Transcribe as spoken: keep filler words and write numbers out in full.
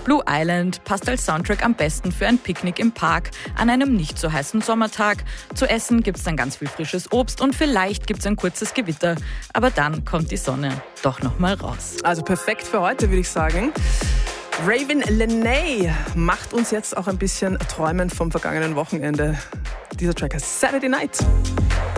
Blue Island passt als Soundtrack am besten für ein Picknick im Park an einem nicht so heißen Sommertag. Zu essen gibt's dann ganz viel frisches Obst und vielleicht gibt's ein kurzes Gewitter. Aber dann kommt die Sonne doch noch mal raus. Also perfekt für heute, würde ich sagen. Raven Lenae macht uns jetzt auch ein bisschen träumen vom vergangenen Wochenende. Dieser Track heißt Saturday Night.